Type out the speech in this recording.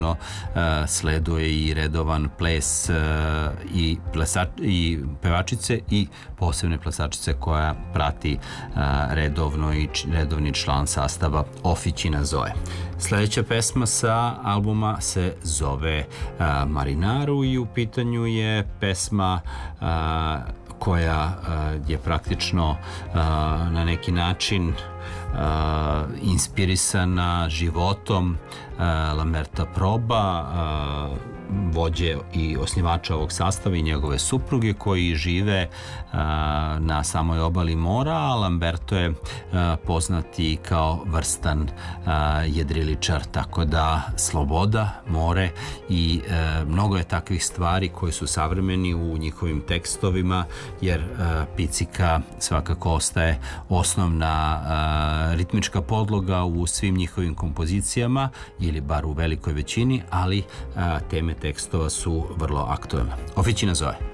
Sleduje i redovan ples i pevačice i posebne plesačice koja prati redovni član sastava Oficina Zoe. Sledeća pesma sa albuma se zove Marinaru i u pitanju je pesma koja je praktično na neki način inspirisana životom Lamberta Proba, vođe i osnivača ovog sastava i njegove supruge koji žive na samoj obali mora, a Lamberto je poznati kao vrstan jedriličar, tako da sloboda, more i mnogo je takvih stvari koji su savremeni u njihovim tekstovima, jer picika svakako ostaje osnovna ritmička podloga u svim njihovim kompozicijama ili bar u velikoj većini, ali teme tekstova su vrlo aktuelne. Oficina Zoe.